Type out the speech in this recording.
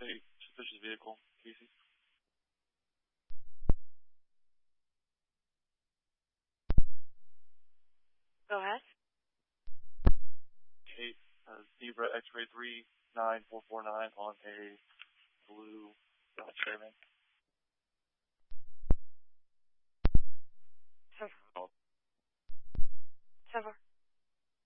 a suspicious vehicle, Casey. Go ahead. Kate, Zebra X-ray 39449 on a blue Dodge Caravan.